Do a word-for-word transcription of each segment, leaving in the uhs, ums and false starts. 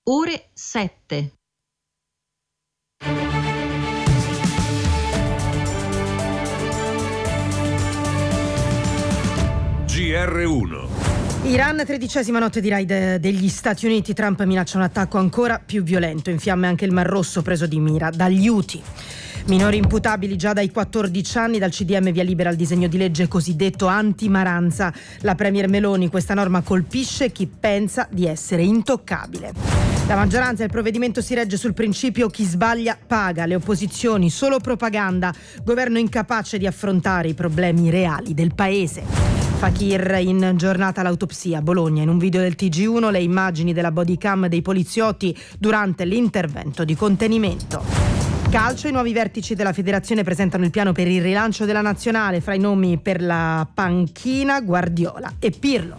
ore sette. G R uno. Iran, tredicesima notte di raid degli Stati Uniti. Trump minaccia un attacco ancora più violento. In fiamme anche il Mar Rosso preso di mira dagli Houthi. Minori imputabili già dai quattordici anni, dal C D M via libera al disegno di legge cosiddetto anti-Maranza. La premier Meloni: questa norma colpisce chi pensa di essere intoccabile. La maggioranza: il provvedimento si regge sul principio chi sbaglia paga. Le opposizioni: solo propaganda. Governo incapace di affrontare i problemi reali del paese. Fakir in giornata all'autopsia a Bologna. In un video del T G uno le immagini della bodycam dei poliziotti durante l'intervento di contenimento. Calcio: i nuovi vertici della federazione presentano il piano per il rilancio della nazionale. Fra i nomi per la panchina Guardiola e Pirlo.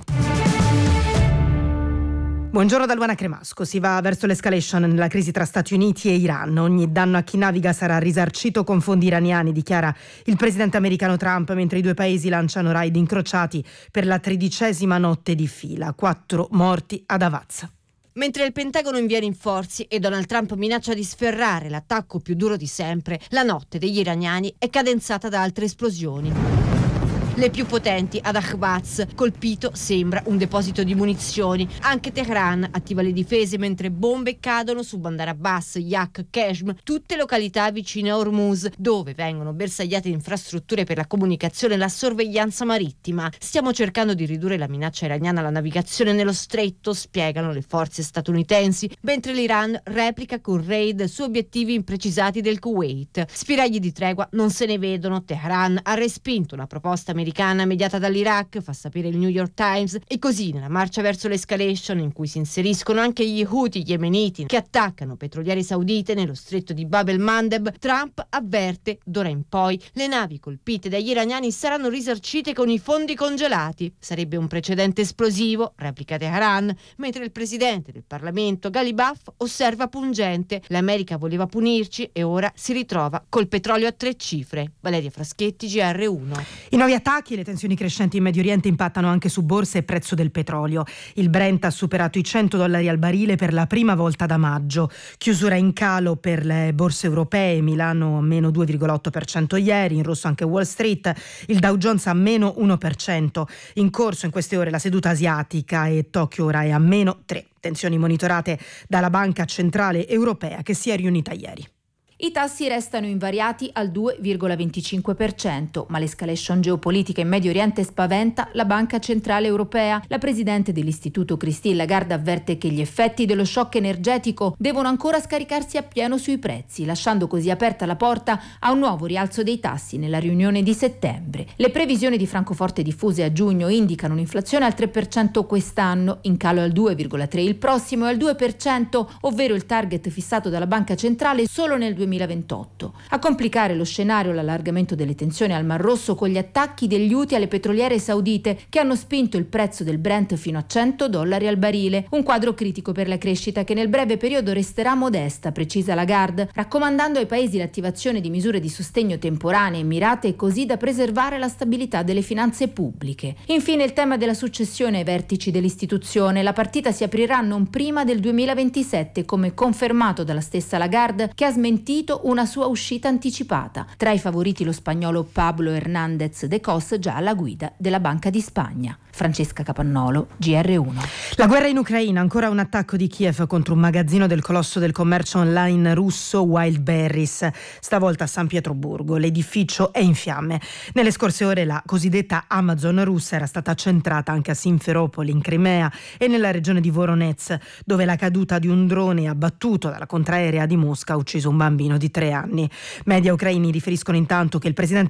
Buongiorno da Luana Cremasco. Si va verso l'escalation nella crisi tra Stati Uniti e Iran. Ogni danno a chi naviga sarà risarcito con fondi iraniani, dichiara il presidente americano Trump, mentre i due paesi lanciano raid incrociati per la tredicesima notte di fila. Quattro morti ad Avazza. Mentre il Pentagono invia rinforzi e Donald Trump minaccia di sferrare l'attacco più duro di sempre, la notte degli iraniani è cadenzata da altre esplosioni. Le più potenti ad Ahvaz. Colpito sembra un deposito di munizioni. Anche Teheran attiva le difese mentre bombe cadono su Bandar Abbas, Yak, Keshm, tutte località vicine a Hormuz, dove vengono bersagliate infrastrutture per la comunicazione e la sorveglianza marittima. Stiamo cercando di ridurre la minaccia iraniana alla navigazione nello stretto, spiegano le forze statunitensi, mentre l'Iran replica con raid su obiettivi imprecisati del Kuwait. Spiragli di tregua non se ne vedono. Teheran ha respinto una proposta americana mediata dall'Iraq, fa sapere il New York Times, e così nella marcia verso l'escalation, in cui si inseriscono anche gli Houthi yemeniti che attaccano petroliere saudite nello stretto di Bab el-Mandeb, Trump avverte: d'ora in poi le navi colpite dagli iraniani saranno risarcite con i fondi congelati. Sarebbe un precedente esplosivo, replica Teheran, mentre il presidente del Parlamento Ghalibaf osserva pungente: l'America voleva punirci e ora si ritrova col petrolio a tre cifre. Valeria Fraschetti, G R uno. I nuovi attacchi e le tensioni crescenti in Medio Oriente impattano anche su borse e prezzo del petrolio. Il Brent ha superato i cento dollari al barile per la prima volta da maggio. Chiusura in calo per le borse europee, Milano a meno due virgola otto per cento ieri, in rosso anche Wall Street, il Dow Jones a meno uno per cento. In corso in queste ore la seduta asiatica e Tokyo ora è a meno tre. Tensioni monitorate dalla Banca Centrale Europea che si è riunita ieri. I tassi restano invariati al due virgola venticinque per cento, ma l'escalation geopolitica in Medio Oriente spaventa la Banca Centrale Europea. La presidente dell'istituto Christine Lagarde avverte che gli effetti dello shock energetico devono ancora scaricarsi appieno sui prezzi, lasciando così aperta la porta a un nuovo rialzo dei tassi nella riunione di settembre. Le previsioni di Francoforte diffuse a giugno indicano un'inflazione al tre per cento quest'anno, in calo al due virgola tre per cento il prossimo e al due per cento, ovvero il target fissato dalla Banca Centrale solo nel duemilaventotto. A complicare lo scenario l'allargamento delle tensioni al Mar Rosso con gli attacchi degli Houthi alle petroliere saudite che hanno spinto il prezzo del Brent fino a cento dollari al barile. Un quadro critico per la crescita che nel breve periodo resterà modesta, precisa Lagarde, raccomandando ai paesi l'attivazione di misure di sostegno temporanee e mirate così da preservare la stabilità delle finanze pubbliche. Infine il tema della successione ai vertici dell'istituzione. La partita si aprirà non prima del duemilaventisette, come confermato dalla stessa Lagarde, che ha smentito una sua uscita anticipata. Tra i favoriti lo spagnolo Pablo Hernández de Cos, già alla guida della Banca di Spagna. Francesca Capannolo, G R uno. La guerra in Ucraina, ancora un attacco di Kiev contro un magazzino del colosso del commercio online russo Wildberries, stavolta a San Pietroburgo. L'edificio è in fiamme. Nelle scorse ore la cosiddetta Amazon russa era stata centrata anche a Simferopol in Crimea e nella regione di Voronezh, dove la caduta di un drone abbattuto dalla contraerea di Mosca ha ucciso un bambino di tre anni. Media ucraini riferiscono intanto che il presidente